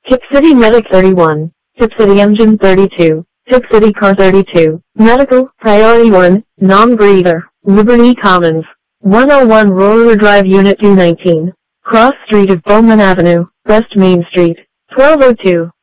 Tip City Medic 31, Tip City Engine 32, Tip City Car 32, Medical, Priority 1, Non-Breather, Liberty Commons, 101 Roller Drive Unit 219, Cross Street of Bowman Avenue, West Main Street, 1202.